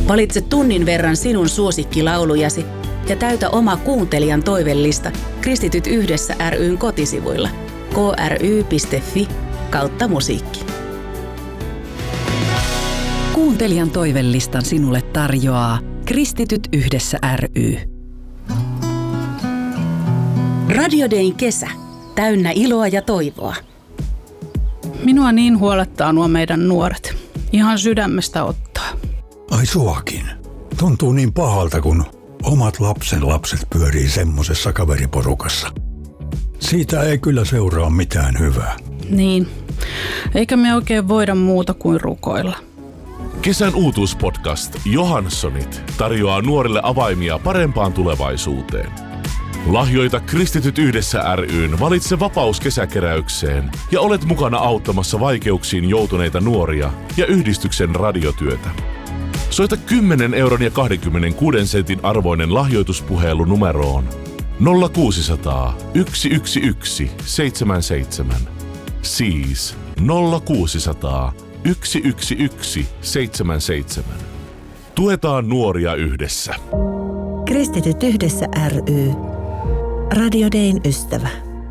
Valitse tunnin verran sinun suosikkilaulujasi ja täytä oma kuuntelijan toivellista Kristityt yhdessä ry:n kotisivuilla kry.fi/musiikki. Kuuntelijan toivellistan sinulle tarjoaa Kristityt yhdessä ry. Radio Dayn kesä. Täynnä iloa ja toivoa. Minua niin huolettaa nuo meidän nuoret. Ihan sydämestä ottaa. Ai suakin. Tuntuu niin pahalta, kun omat lapset pyörii semmosessa kaveriporukassa. Siitä ei kyllä seuraa mitään hyvää. Niin. Eikä me oikein voida muuta kuin rukoilla. Kesän uutuuspodcast Johanssonit tarjoaa nuorille avaimia parempaan tulevaisuuteen. Lahjoita Kristityt yhdessä ry:n Valitse vapaus kesäkeräykseen ja olet mukana auttamassa vaikeuksiin joutuneita nuoria ja yhdistyksen radiotyötä. Soita 10 euron ja 26 sentin arvoinen lahjoituspuhelu numeroon 0600 111 77. Siis 0600 111 77. Tuetaan nuoria yhdessä. Kristityt yhdessä ry. Radio Dayn ystävä.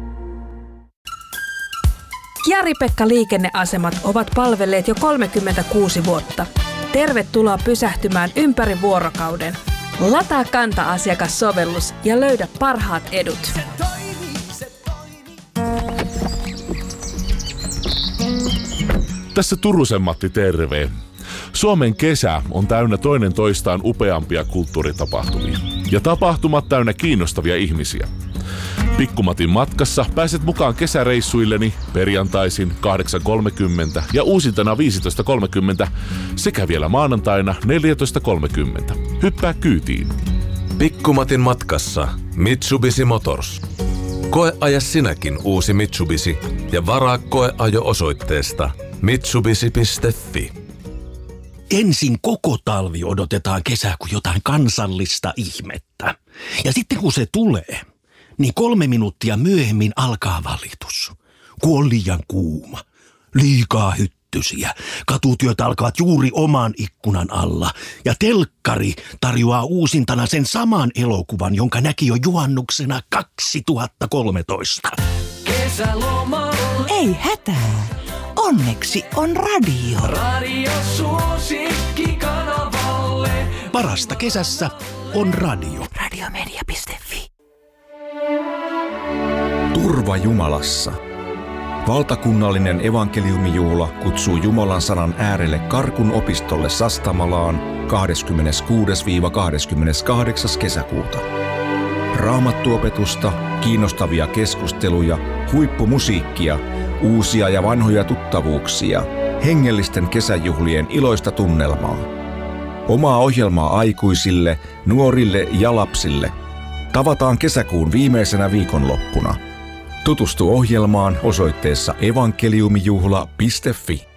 Jari-Pekka liikenneasemat ovat palvelleet jo 36 vuotta. Tervetuloa pysähtymään ympäri vuorokauden. Lataa Kanta-asiakassovellus ja löydä parhaat edut. Tässä Turusen Matti, terve. Suomen kesä on täynnä toinen toistaan upeampia kulttuuritapahtumia. Ja tapahtumat täynnä kiinnostavia ihmisiä. Pikkumatin matkassa pääset mukaan kesäreissuilleni perjantaisin 8.30 ja uusintana 15.30 sekä vielä maanantaina 14.30. Hyppää kyytiin. Pikkumatin matkassa Mitsubishi Motors. Koeaja sinäkin uusi Mitsubishi ja varaa koeajo osoitteesta mitsubishi.fi. Ensin koko talvi odotetaan kesää kuin jotain kansallista ihmettä. Ja sitten kun se tulee, niin 3 minuuttia myöhemmin alkaa valitus. Kun on liian kuuma, liikaa hyttysiä, katutyöt alkavat juuri oman ikkunan alla. Ja telkkari tarjoaa uusintana sen saman elokuvan, jonka näki jo juhannuksena 2013. Kesälomalle. Ei hätää. Onneksi on radio. Radio suosikkikanavalle. Parasta kesässä on radio. Radiomedia.fi. Turva Jumalassa. Valtakunnallinen evankeliumijuhla kutsuu Jumalan sanan äärelle Karkun opistolle Sastamalaan 26-28. kesäkuuta. Raamattuopetusta, kiinnostavia keskusteluja, huippumusiikkia, uusia ja vanhoja tuttavuuksia, hengellisten kesäjuhlien iloista tunnelmaa. Omaa ohjelmaa aikuisille, nuorille ja lapsille. Tavataan kesäkuun viimeisenä viikonloppuna. Tutustu ohjelmaan osoitteessa evankeliumijuhla.fi.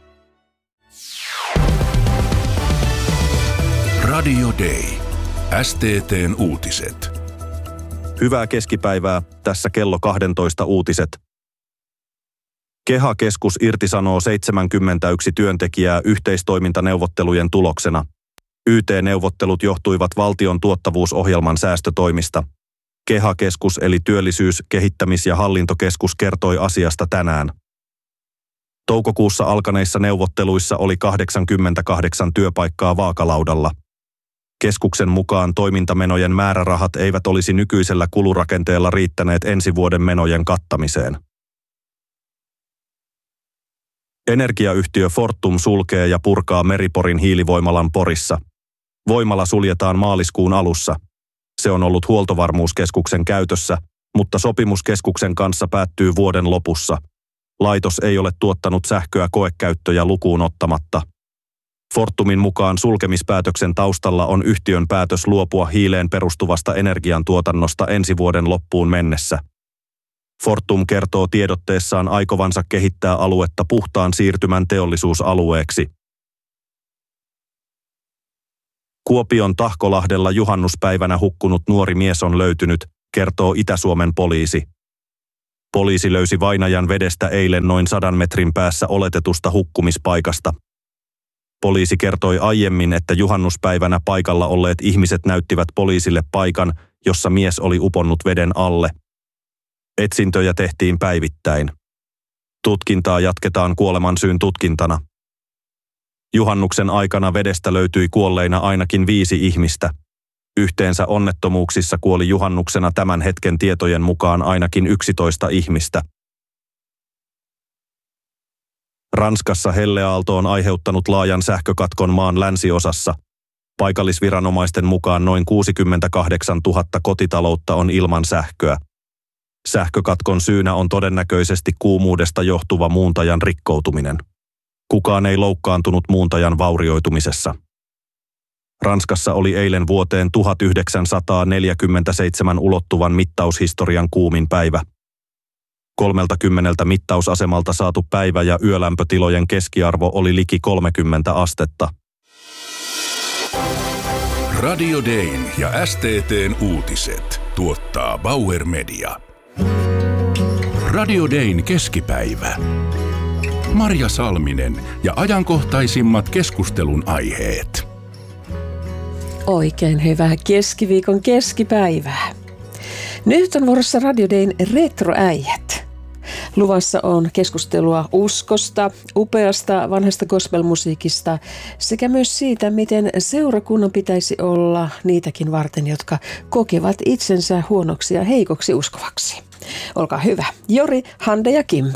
Radio Day. STT:n uutiset. Hyvää keskipäivää, tässä kello 12 uutiset. KEHA-keskus irtisanoo 71 työntekijää yhteistoimintaneuvottelujen tuloksena. YT-neuvottelut johtuivat valtion tuottavuusohjelman säästötoimista. KEHA-keskus eli Työllisyys-, Kehittämis- ja Hallintokeskus kertoi asiasta tänään. Toukokuussa alkaneissa neuvotteluissa oli 88 työpaikkaa vaakalaudalla. Keskuksen mukaan toimintamenojen määrärahat eivät olisi nykyisellä kulurakenteella riittäneet ensi vuoden menojen kattamiseen. Energiayhtiö Fortum sulkee ja purkaa Meriporin hiilivoimalan Porissa. Voimala suljetaan maaliskuun alussa. Se on ollut Huoltovarmuuskeskuksen käytössä, mutta sopimus keskuksen kanssa päättyy vuoden lopussa. Laitos ei ole tuottanut sähköä koekäyttöjä lukuun ottamatta. Fortumin mukaan sulkemispäätöksen taustalla on yhtiön päätös luopua hiileen perustuvasta energiantuotannosta ensi vuoden loppuun mennessä. Fortum kertoo tiedotteessaan aikovansa kehittää aluetta puhtaan siirtymän teollisuusalueeksi. Kuopion Tahkolahdella juhannuspäivänä hukkunut nuori mies on löytynyt, kertoo Itä-Suomen poliisi. Poliisi löysi vainajan vedestä eilen noin 100 metrin päässä oletetusta hukkumispaikasta. Poliisi kertoi aiemmin, että juhannuspäivänä paikalla olleet ihmiset näyttivät poliisille paikan, jossa mies oli uponnut veden alle. Etsintöjä tehtiin päivittäin. Tutkintaa jatketaan kuolemansyyn tutkintana. Juhannuksen aikana vedestä löytyi kuolleina ainakin 5 ihmistä. Yhteensä onnettomuuksissa kuoli juhannuksena tämän hetken tietojen mukaan ainakin 11 ihmistä. Ranskassa helleaalto on aiheuttanut laajan sähkökatkon maan länsiosassa. Paikallisviranomaisten mukaan noin 68 000 kotitaloutta on ilman sähköä. Sähkökatkon syynä on todennäköisesti kuumuudesta johtuva muuntajan rikkoutuminen. Kukaan ei loukkaantunut muuntajan vaurioitumisessa. Ranskassa oli eilen vuoteen 1947 ulottuvan mittaushistorian kuumin päivä. 30 mittausasemalta saatu päivä- ja yölämpötilojen keskiarvo oli liki 30 astetta. Radio Dayn ja STT:n uutiset tuottaa Bauer Media. Radio Dayn keskipäivä. Marja Salminen ja ajankohtaisimmat keskustelun aiheet. Oikein hyvää keskiviikon keskipäivää. Nyt on vuorossa Radio Dayn retroäijät. Luvassa on keskustelua uskosta, upeasta vanhasta gospelmusiikista sekä myös siitä, miten seurakunnan pitäisi olla niitäkin varten, jotka kokevat itsensä huonoksi ja heikoksi uskovaksi. Olkaa hyvä. Jori, Hande ja Kimbe.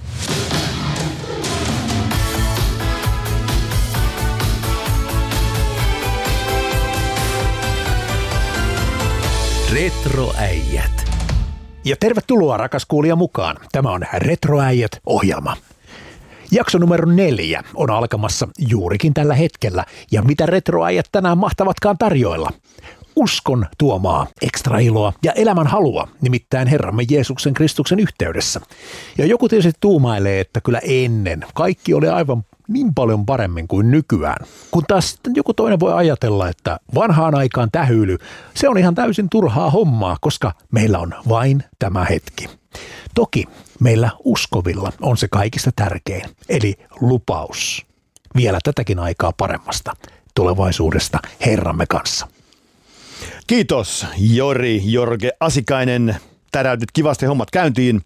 Retroäijät. Ja tervetuloa rakas kuulija mukaan. Tämä on Retroäijät-ohjelma. Jakso numero 4 on alkamassa juurikin tällä hetkellä. Ja mitä retroäijät tänään mahtavatkaan tarjoilla? Uskon tuomaa ekstra iloa ja elämän halua, nimittäin Herramme Jeesuksen Kristuksen yhteydessä. Ja joku tietysti tuumailee, että kyllä ennen kaikki oli aivan niin paljon paremmin kuin nykyään. Kun taas sitten joku toinen voi ajatella, että vanhaan aikaan tähyily, se on ihan täysin turhaa hommaa, koska meillä on vain tämä hetki. Toki meillä uskovilla on se kaikista tärkein, eli lupaus. Vielä tätäkin aikaa paremmasta tulevaisuudesta Herramme kanssa. Kiitos Jorge Asikainen. Täräytit kivasti hommat käyntiin.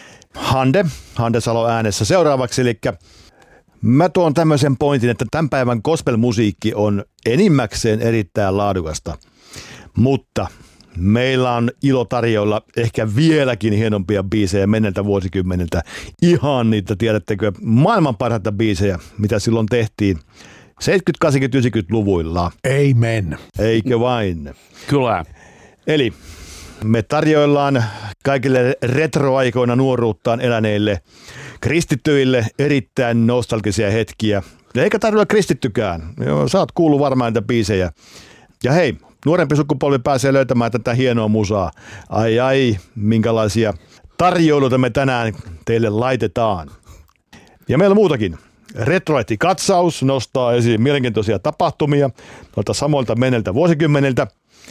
Hande Salo äänessä seuraavaksi, eli mä tuon tämmöisen pointin, että tämän päivän gospelmusiikki on enimmäkseen erittäin laadukasta, mutta meillä on ilo tarjolla ehkä vieläkin hienompia biisejä menneltä vuosikymmeneltä. Ihan niitä, tiedättekö, maailman parhaita biisejä, mitä silloin tehtiin 70-, 80-, 90-luvuilla. Amen. Eikö vain? Kyllä. Eli me tarjoillaan kaikille retroaikoina nuoruuttaan eläneille kristittyille erittäin nostalgisia hetkiä. Eikä tarvitse kristittykään. Sä oot kuullut varmaan niitä biisejä. Ja hei, nuorempi sukupolvi pääsee löytämään tätä hienoa musaa. Ai, minkälaisia tarjoiluita me tänään teille laitetaan. Ja meillä on muutakin. Retroaitti-katsaus nostaa esiin mielenkiintoisia tapahtumia noilta samoilta menneiltä vuosikymmeniltä.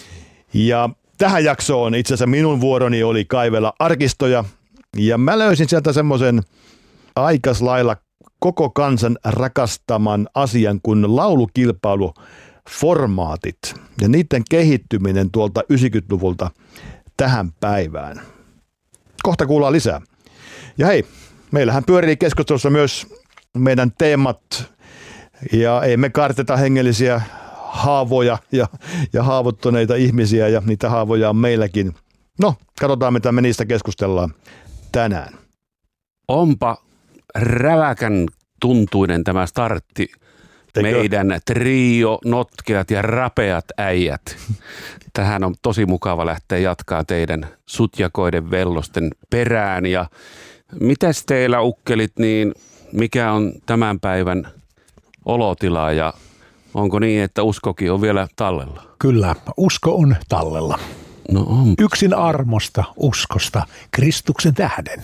Ja tähän jaksoon itse asiassa minun vuoroni oli kaivella arkistoja. Ja mä löysin sieltä semmoisen aikaslailla koko kansan rakastaman asian kuin laulukilpailuformaatit ja niiden kehittyminen tuolta 90-luvulta tähän päivään. Kohta kuullaan lisää. Ja hei, meillähän pyörii keskustelussa myös meidän teemat ja ei me karteta hengellisiä haavoja ja haavoittuneita ihmisiä ja niitä haavoja on meilläkin. No, katsotaan mitä me niistä keskustellaan tänään. Onpa räväkän tuntuinen tämä startti. Meidän trio, notkeat ja rapeat äijät. Tähän on tosi mukava lähteä jatkaa teidän sutjakoiden vellosten perään. Ja mitäs teillä ukkelit, niin mikä on tämän päivän olotila ja onko niin, että uskokin on vielä tallella? Kyllä, usko on tallella. No on. Yksin armosta, uskosta, Kristuksen tähden.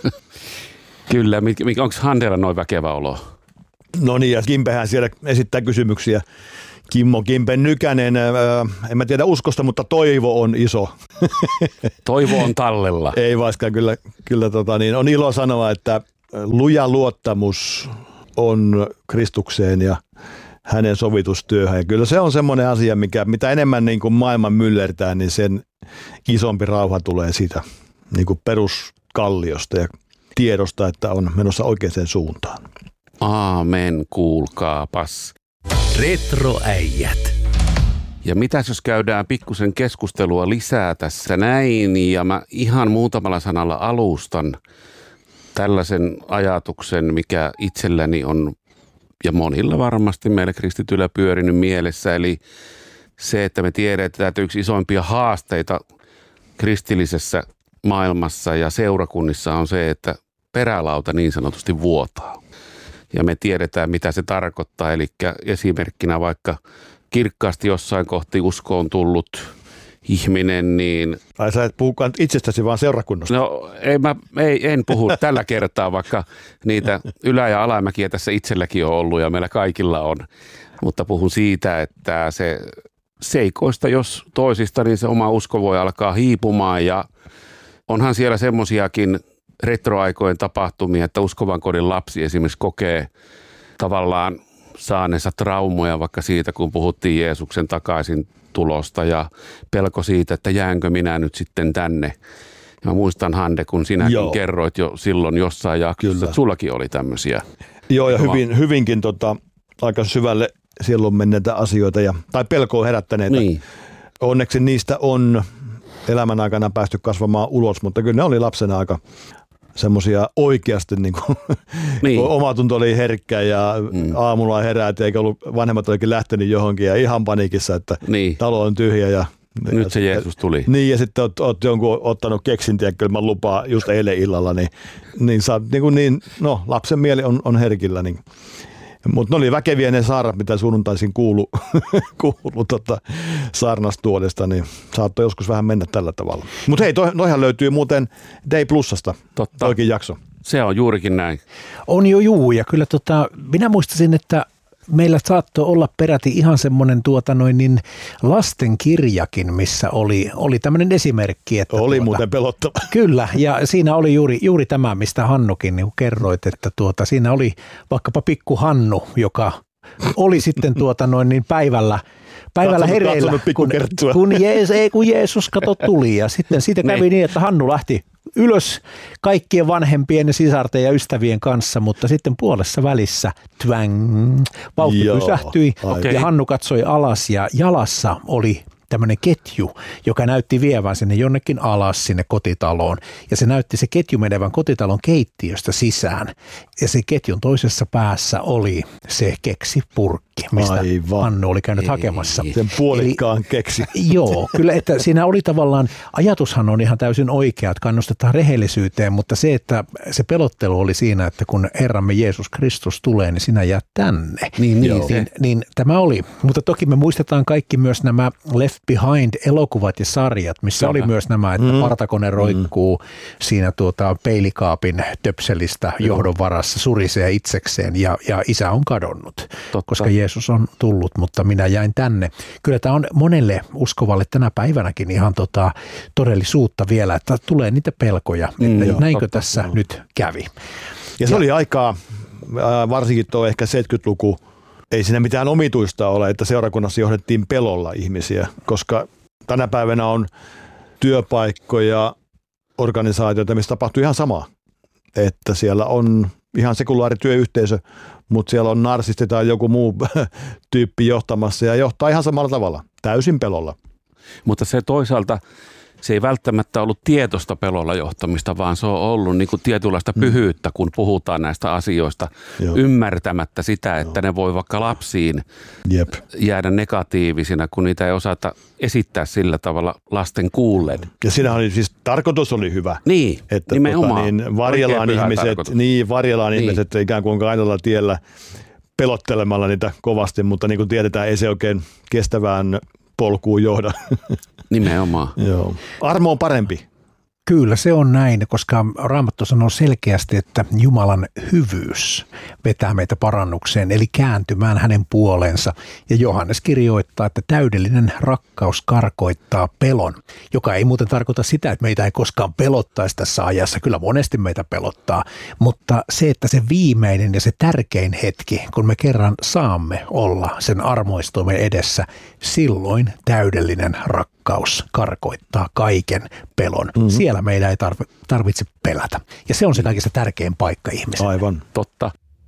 Kyllä, onko Handella noin väkevä olo? No niin, ja Kimpehän siellä esittää kysymyksiä. Kimpe Nykänen, en mä tiedä uskosta, mutta toivo on iso. Toivo on tallella. Ei vaikka kyllä on ilo sanoa, että luja luottamus on Kristukseen ja hänen sovitustyöhön. Ja kyllä se on semmoinen asia, mitä enemmän niin kuin maailman myllertää, niin sen isompi rauha tulee siitä niin kuin peruskalliosta ja tiedosta, että on menossa oikeaan suuntaan. Aamen, kuulkaapas. Retroäijät. Ja mitäs jos käydään pikkusen keskustelua lisää tässä näin, ja mä ihan muutamalla sanalla alustan tällaisen ajatuksen, mikä itselläni on ja monilla varmasti meillä kristityillä pyörinyt mielessä, eli se, että me tiedetään, että yksi isoimpia haasteita kristillisessä maailmassa ja seurakunnissa on se, että perälauta niin sanotusti vuotaa. Ja me tiedetään, mitä se tarkoittaa, eli esimerkkinä vaikka kirkkaasti jossain kohti uskoon tullut ihminen, niin... Ai sä et puhukaan itsestäsi, vaan seurakunnasta. No en puhu tällä kertaa, vaikka niitä ylä- ja alamäkiä tässä itselläkin on ollut ja meillä kaikilla on. Mutta puhun siitä, että se seikoista, jos toisista, niin se oma usko voi alkaa hiipumaan. Ja onhan siellä semmoisiakin retroaikojen tapahtumia, että uskovan kodin lapsi esimerkiksi kokee tavallaan saaneensa traumoja vaikka siitä, kun puhuttiin Jeesuksen takaisin tulosta ja pelko siitä, että jäänkö minä nyt sitten tänne. Mä muistan, Hande, kun sinäkin kerroit jo silloin jossain jaksossa, että sullakin oli tämmöisiä. Joo, ja hyvinkin aika syvälle silloin menneitä asioita tai pelkoa herättäneitä. Niin. Onneksi niistä on elämän aikana päästy kasvamaan ulos, mutta kyllä ne oli lapsena aika semmoisia oikeasti, niin. Omatunto oli herkkä ja aamulla heräät eikä ollut, vanhemmat olikin lähtenyt johonkin ja ihan paniikissa, että talo on tyhjä. Ja nyt se Jeesus tuli. Niin, ja sitten oot jonkun ottanut keksintiä, kyllä mä lupaan just eilen illalla, niin sä lapsen mieli on herkillä. Niin. Mutta ne oli väkeviä ne saarat, mitä sunnuntaisin kuulu saarnastuodesta, niin saattoi joskus vähän mennä tällä tavalla. Mutta hei, noihan löytyy muuten Day Plusasta, toikin jakso. Se on juurikin näin. On jo ja kyllä minä muistasin, että meillä saattoi olla peräti ihan semmoinen lastenkirjakin, missä oli tämmöinen esimerkki. Että oli muuten pelottava. Kyllä, ja siinä oli juuri tämä, mistä Hannukin niin kerroit, että siinä oli vaikkapa pikku Hannu, joka oli sitten päivällä hereillä, kun Jeesus tuli. Ja sitten siitä kävi niin, että Hannu lähti ylös kaikkien vanhempien ja sisarten ja ystävien kanssa, mutta sitten puolessa välissä vauhti pysähtyi ja Hannu katsoi alas ja jalassa oli tämmöinen ketju, joka näytti vievän sinne jonnekin alas sinne kotitaloon. Ja se näytti se ketju menevän kotitalon keittiöstä sisään. Ja se ketjun toisessa päässä oli se keksipurkki, mistä Hannu oli käynyt hakemassa. Sen puolikkaan keksi. Joo, kyllä, että siinä oli tavallaan, ajatushan on ihan täysin oikea, että kannustetaan rehellisyyteen, mutta se, että se pelottelu oli siinä, että kun Herramme Jeesus Kristus tulee, niin sinä jäät tänne. Niin tämä oli. Mutta toki me muistetaan kaikki myös nämä Left Behind-elokuvat ja sarjat, missä oli myös nämä, että partakone roikkuu siinä peilikaapin töpselistä johdon varassa, surisee itsekseen ja isä on kadonnut, koska Jeesus on tullut, mutta minä jäin tänne. Kyllä tämä on monelle uskovalle tänä päivänäkin ihan todellisuutta vielä, että tulee niitä pelkoja, että näinkö tässä nyt kävi. Ja se oli aikaa, varsinkin tuo ehkä 70-luku, ei siinä mitään omituista ole, että seurakunnassa johdettiin pelolla ihmisiä, koska tänä päivänä on työpaikkoja, organisaatioita, missä tapahtuu ihan samaa. Että siellä on ihan sekulaari työyhteisö, mutta siellä on narsisti tai joku muu tyyppi johtamassa ja johtaa ihan samalla tavalla, täysin pelolla. Mutta se toisaalta, se ei välttämättä ollut tietoista pelolla johtamista, vaan se on ollut niin kuin tietynlaista pyhyyttä, kun puhutaan näistä asioista, ymmärtämättä sitä, että ne voi vaikka lapsiin jäädä negatiivisina, kun niitä ei osata esittää sillä tavalla lasten kuullen. Ja siinä oli siis, tarkoitus oli hyvä. Niin, että nimenomaan. Varjellaan ihmiset ikään kuin kaidalla tiellä pelottelemalla niitä kovasti, mutta niin kuin tiedetään, ei se oikein kestävään polkuun johda. Nimenomaan. Joo. Armo on parempi. Kyllä se on näin, koska Raamattu sanoo selkeästi, että Jumalan hyvyys vetää meitä parannukseen, eli kääntymään hänen puoleensa. Ja Johannes kirjoittaa, että täydellinen rakkaus karkoittaa pelon, joka ei muuten tarkoita sitä, että meitä ei koskaan pelottaisi tässä ajassa. Kyllä monesti meitä pelottaa, mutta se, että se viimeinen ja se tärkein hetki, kun me kerran saamme olla sen armoistuimen edessä, silloin täydellinen rakkaus karkoittaa kaiken pelon. Siellä meidän ei tarvitse pelätä. Ja se on se kaikista tärkein paikka ihmiselle. Aivan. Totta.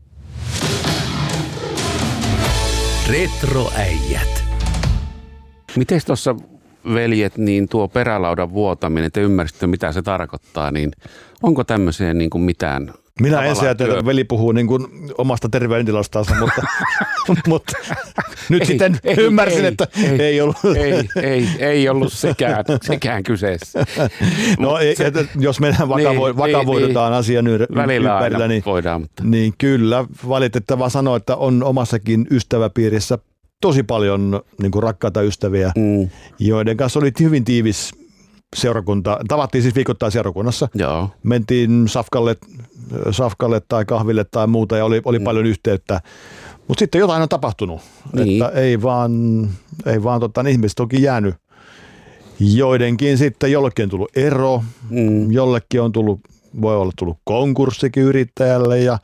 Retroäijät. Miten tuossa, veljet, niin tuo perälaudan vuotaminen, te ymmärsitte mitä se tarkoittaa, niin onko tämmöiseen niin kuin mitään? Minä ensin ajattelin, että veli puhuu niin kuin omasta terveydentilastansa, mutta nyt sitten ymmärsin, että ei ollut. Ei ollut sekään kyseessä. No, jos mennään vakavoidutaan asian ympärillä, niin, voidaan, mutta. Niin kyllä valitettavaa sanoa, että on omassakin ystäväpiirissä tosi paljon niin kuin rakkaita ystäviä, joiden kanssa oli hyvin tiivis seurakunta. Tavattiin siis viikoittain seurakunnassa. Joo. Mentiin safkalle tai kahville tai muuta ja oli paljon yhteyttä. Mutta sitten jotain on tapahtunut. Niin. Että ei vaan ihmiset toki jäänyt. Joidenkin sitten jollekin on tullut ero, jollekin on tullut, voi olla tullut konkurssikin yrittäjälle ja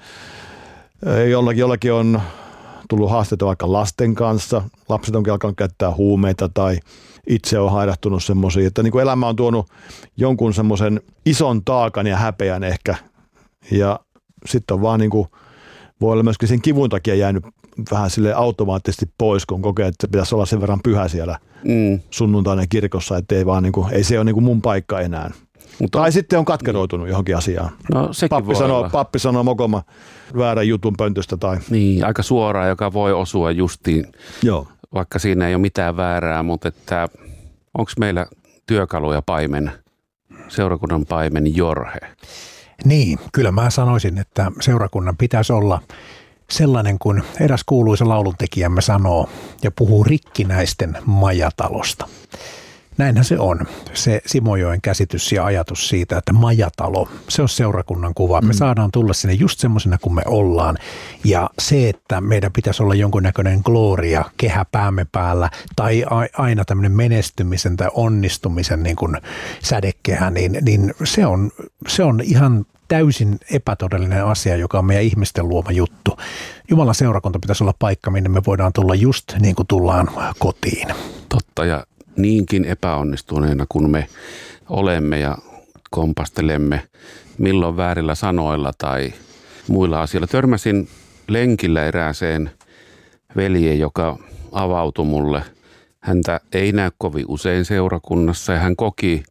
jollakin on tullut haasteita vaikka lasten kanssa. Lapset onkin alkanut käyttää huumeita tai itse on hairahtunut semmoisia, että niin kuin elämä on tuonut jonkun semmoisen ison taakan ja häpeän ehkä. Ja sitten on vaan niin kuin, voi olla myöskin sen kivun takia jäänyt vähän sille automaattisesti pois, kun kokee, että pitäisi olla sen verran pyhä siellä sunnuntaina kirkossa, että ei vaan niin kuin, ei se ole niin kuin mun paikka enää. Tai sitten on katkeroitunut johonkin asiaan. No, pappi sanoo mokoma väärän jutun pöntöstä. Tai. Niin, aika suoraan, joka voi osua justiin, vaikka siinä ei ole mitään väärää, mutta että onko meillä työkaluja seurakunnan paimen Jorge? Niin, kyllä mä sanoisin, että seurakunnan pitäisi olla sellainen kuin eräs kuuluisa lauluntekijämme sanoo ja puhuu rikkinäisten majatalosta. Näinhän se on. Se Simojoen käsitys ja ajatus siitä, että majatalo, se on seurakunnan kuva. Me saadaan tulla sinne just semmoisena kuin me ollaan. Ja se, että meidän pitäisi olla jonkunnäköinen gloria kehä päämme päällä tai aina tämmöinen menestymisen tai onnistumisen niin kuin sädekehä, niin se on ihan täysin epätodellinen asia, joka on meidän ihmisten luoma juttu. Jumalan seurakunta pitäisi olla paikka, minne me voidaan tulla just niin kuin tullaan kotiin. Totta, ja niinkin epäonnistuneena kuin me olemme ja kompastelemme milloin väärillä sanoilla tai muilla asioilla. Törmäsin lenkillä erääseen veljeen, joka avautui mulle. Häntä ei näy kovin usein seurakunnassa ja hän koki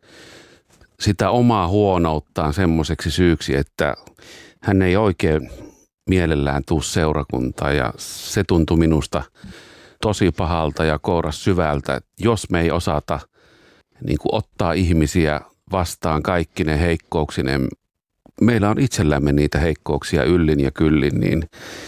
sitä omaa huonouttaan semmoiseksi syyksi, että hän ei oikein mielellään tuu seurakuntaan ja se tuntui minusta tosi pahalta ja kouras syvältä, että jos me ei osata niin kuin ottaa ihmisiä vastaan kaikki ne heikkouksineen, meillä on itsellämme niitä heikkouksia yllin ja kyllin, niin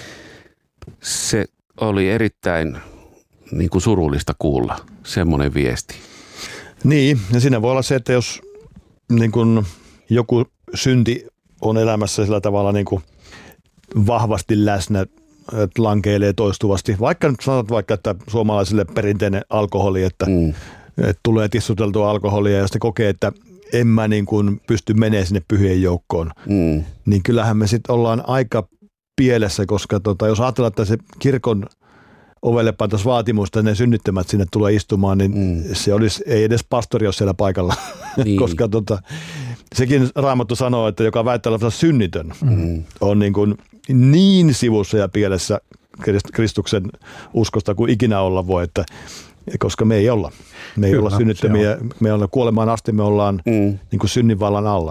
se oli erittäin niin kuin surullista kuulla semmoinen viesti. Niin, ja siinä voi olla se, että jos niin kuin joku synti on elämässä sillä tavalla niin kuin vahvasti läsnä, että lankeilee toistuvasti. Vaikka nyt sanot että suomalaisille perinteinen alkoholi, että tulee tissuteltua alkoholia ja sitten kokee, että en mä niin kuin pysty menemään sinne pyhien joukkoon. Niin kyllähän me sitten ollaan aika pielessä, koska jos ajatellaan, että se kirkon ovelle pantaisi vaatimusta, että ne synnyttämät sinne tulee istumaan, niin se olisi, ei edes pastori ole siellä paikalla, koska sekin Raamattu sanoo, että joka väittää olevansa synnitön on niin sivussa ja pielessä Kristuksen uskosta kuin ikinä olla voi, että koska me ei olla. Me ei olla synnyttömiä, me ollaan kuolemaan asti, me ollaan niin kuin synninvallan alla. Että.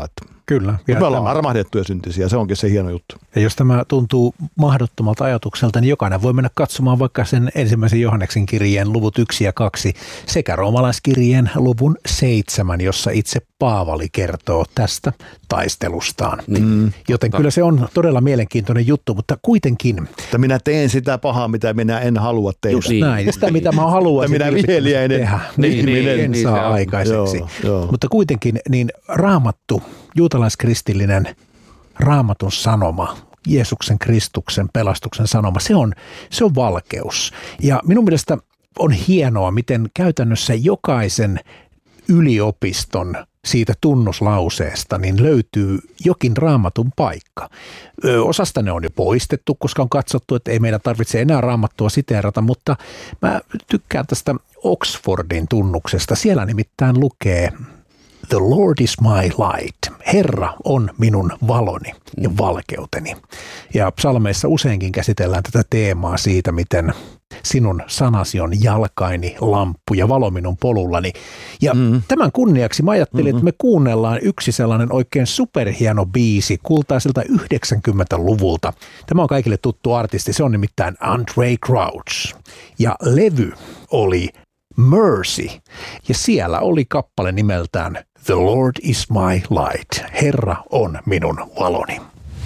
Kyllä. Me ollaan armahdettuja syntisiä, se onkin se hieno juttu. Ja jos tämä tuntuu mahdottomalta ajatukselta, niin jokainen voi mennä katsomaan vaikka sen ensimmäisen Johanneksen kirjeen luvut 1 ja 2 sekä roomalaiskirjeen luvun 7, jossa itse Paavali kertoo tästä taistelustaan. Joten kyllä se on todella mielenkiintoinen juttu, mutta kuitenkin. Että minä teen sitä pahaa, mitä minä en halua tehdä. Just näin. Ja sitä, mitä mä haluaisin minä viheliäinen tehdä, en saa aikaiseksi. Joo. Mutta kuitenkin niin Raamattu, juutalaiskristillinen Raamatun sanoma, Jeesuksen Kristuksen pelastuksen sanoma, se on valkeus. Ja minun mielestä on hienoa, miten käytännössä jokaisen yliopiston siitä tunnuslauseesta niin löytyy jokin Raamatun paikka. Osasta ne on jo poistettu, koska on katsottu, että ei meidän tarvitse enää Raamattua siteerata, mutta mä tykkään tästä Oxfordin tunnuksesta. Siellä nimittäin lukee The Lord is my light. Herra on minun valoni ja valkeuteni. Ja psalmeissa useinkin käsitellään tätä teemaa siitä, miten sinun sanasi on jalkaini, lamppu ja valo minun polullani. Ja tämän kunniaksi mä ajattelin, että me kuunnellaan yksi sellainen oikein superhieno biisi kultaiselta 90-luvulta. Tämä on kaikille tuttu artisti, se on nimittäin Andraé Crouch. Ja levy oli Mercy. Ja siellä oli kappale nimeltään The Lord is my light. Herra on minun valoni.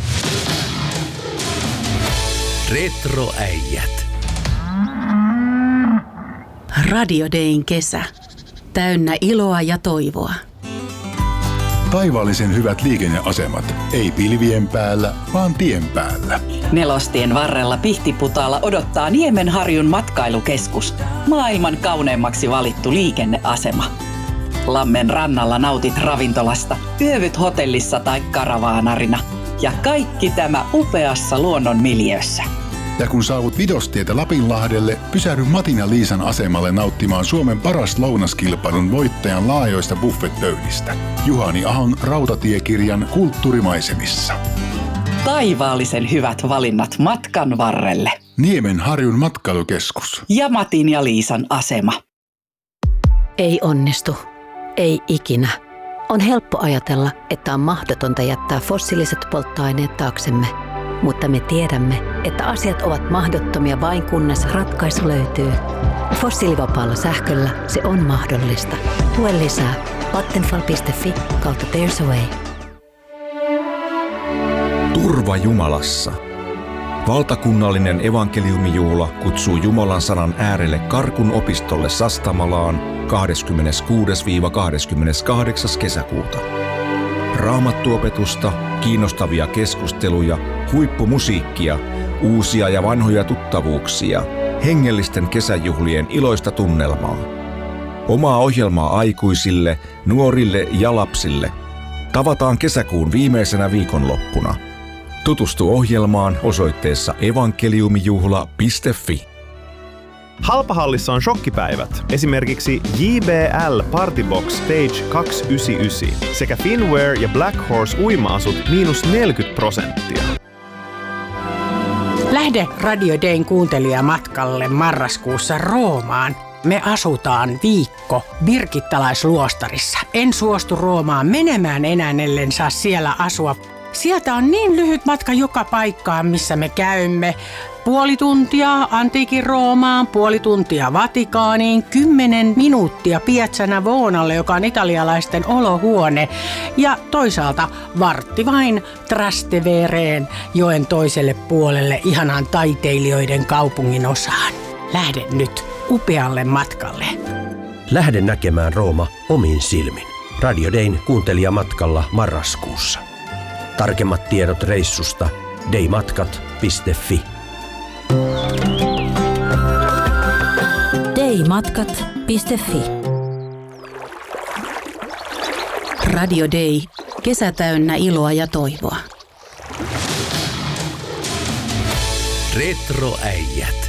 Retroäijät. Radio Dayn kesä. Täynnä iloa ja toivoa. Taivaallisen hyvät liikenneasemat. Ei pilvien päällä, vaan tien päällä. Nelostien varrella Pihtiputaalla odottaa Niemenharjun matkailukeskus. Maailman kauneimmaksi valittu liikenneasema. Lammen rannalla nautit ravintolasta, yövyt hotellissa tai karavaanarina. Ja kaikki tämä upeassa luonnonmiljössä. Ja kun saavut Vidostietä Lapinlahdelle, pysähdy Matin ja Liisan asemalle nauttimaan Suomen paras lounaskilpailun voittajan laajoista buffetpöydistä. Juhani Ahon rautatiekirjan Kulttuurimaisemissa. Taivaallisen hyvät valinnat matkan varrelle. Niemenharjun matkailukeskus. Ja Matin ja Liisan asema. Ei onnistu. Ei ikinä. On helppo ajatella, että on mahdotonta jättää fossiiliset polttoaineet taaksemme. Mutta me tiedämme, että asiat ovat mahdottomia vain kunnes ratkaisu löytyy. Fossiilivapaalla sähköllä se on mahdollista. Lue lisää vattenfall.fi/There's a way. Turva Jumalassa. Valtakunnallinen evankeliumijuhla kutsuu Jumalan sanan äärelle Karkun opistolle Sastamalaan 26-28. kesäkuuta. Raamattuopetusta, kiinnostavia keskusteluja, huippumusiikkia, uusia ja vanhoja tuttavuuksia, hengellisten kesäjuhlien iloista tunnelmaa. Omaa ohjelmaa aikuisille, nuorille ja lapsille. Tavataan kesäkuun viimeisenä viikonloppuna. Tutustu ohjelmaan osoitteessa evankeliumijuhla.fi. Halpahallissa on shokkipäivät. Esimerkiksi JBL Partybox Stage 299 sekä Finwear ja Black Horse uima-asut -40%. Lähde Radio Dayn kuuntelijamatkalle marraskuussa Roomaan. Me asutaan viikko Birgittalaisluostarissa. En suostu Roomaan menemään enää, ellen saa siellä asua. Sieltä on niin lyhyt matka joka paikkaan, missä me käymme. 0,5 tuntia antiikin Roomaan, 0,5 tuntia Vatikaaniin, 10 minuuttia Piazza Navonalle, joka on italialaisten olohuone. Ja toisaalta vartti vain Trastevereen, joen toiselle puolelle, ihanaan taiteilijoiden kaupungin osaan. Lähde nyt upealle matkalle. Lähde näkemään Rooma omin silmin. Radio Dayn kuuntelijamatkalla marraskuussa. Tarkemmat tiedot reissusta daymatkat.fi. daymatkat.fi. Radio Day. Kesä täynnä iloa ja toivoa. Retroäijät.